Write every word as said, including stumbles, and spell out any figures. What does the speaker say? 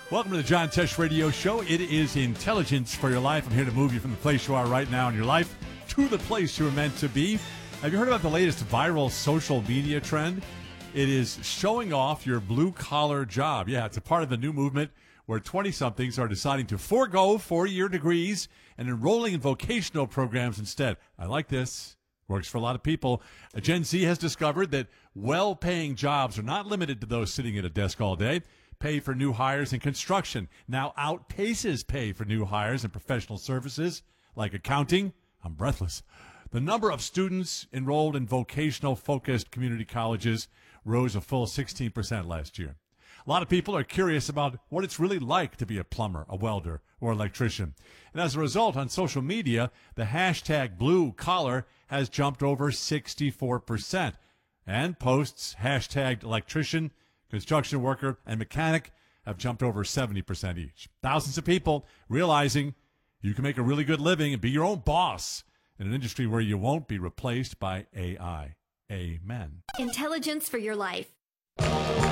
Welcome to the John Tesh Radio Show. It is intelligence for your life. I'm here to move you from the place you are right now in your life to the place you're meant to be. Have you heard about the latest viral social media trend? It is showing off your blue-collar job. Yeah, it's a part of the new movement where twenty-somethings are deciding to forego four-year degrees and enrolling in vocational programs instead. I like this. Works for a lot of people. Gen Z has discovered that well-paying jobs are not limited to those sitting at a desk all day. Pay for new hires in construction now outpaces pay for new hires in professional services like accounting. I'm breathless. The number of students enrolled in vocational-focused community colleges rose a full sixteen percent last year. A lot of people are curious about what it's really like to be a plumber, a welder, or electrician. And as a result, on social media, the hashtag blue collar has jumped over sixty-four percent. And posts hashtagged electrician, construction worker, and mechanic have jumped over seventy percent each. Thousands of people realizing you can make a really good living and be your own boss in an industry where you won't be replaced by A I. Amen. Intelligence for your life.